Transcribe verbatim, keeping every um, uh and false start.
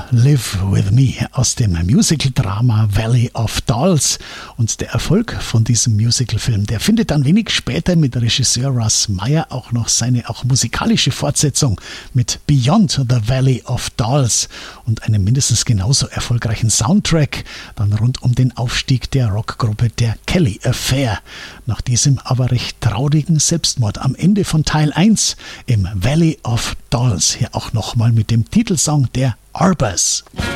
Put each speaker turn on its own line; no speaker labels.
Live With Me aus dem Musical-Drama Valley of Dolls. Und der Erfolg von diesem Musicalfilm, der findet dann wenig später mit Regisseur Russ Meyer auch noch seine auch musikalische Fortsetzung mit Beyond the Valley of Dolls und einem mindestens genauso erfolgreichen Soundtrack dann rund um den Aufstieg der Rockgruppe der Kelly Affair. Nach diesem aber recht traurigen Selbstmord am Ende von Teil eins im Valley of Dolls hier auch nochmal mit dem Titelsong der Arbors.